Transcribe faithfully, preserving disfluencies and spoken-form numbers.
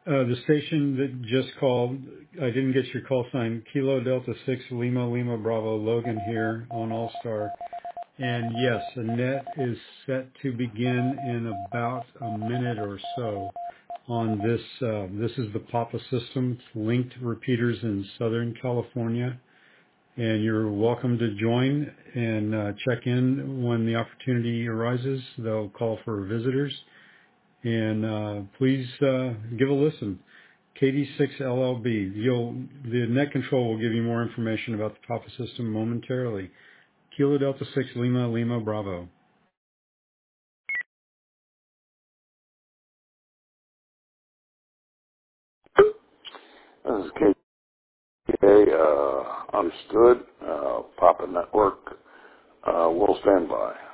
Uh, the station that just called, I didn't get your call sign. Kilo Delta six Lima Lima Bravo Logan here on All Star. And yes, the net is set to begin in about a minute or so on this. Uh, this is the Papa system. It's linked repeaters in Southern California. And you're welcome to join and uh, check in when the opportunity arises. They'll call for visitors. And uh, please uh, give a listen. K D six L L B. You'll, the net control will give you more information about the Papa system momentarily. Kilo Delta six Lima Lima Bravo. This is K K, uh, understood, uh, Papa Network, uh, we'll stand by.